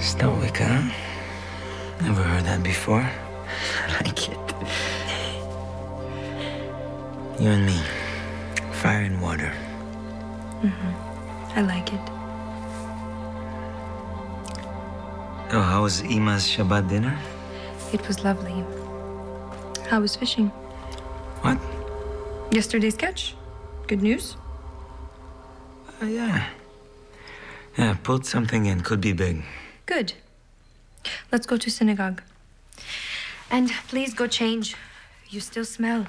Stoic, huh? Never heard that before. I like it. You and me. Fire and water. I like it. Oh, how was Ima's Shabbat dinner? It was lovely. How was fishing? What? Yesterday's catch? Good news? Yeah. Yeah, pulled something in. Could be big. Good. Let's go to synagogue. And please go change. You still smell.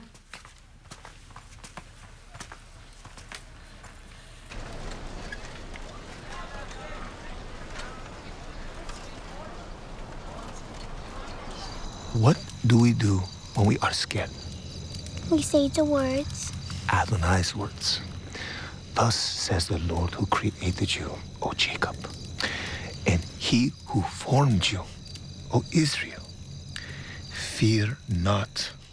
What do we do when we are scared? We say the words. Adonai's words. Thus says the Lord who created you, O Jacob, and he who formed you, O Israel. Fear not,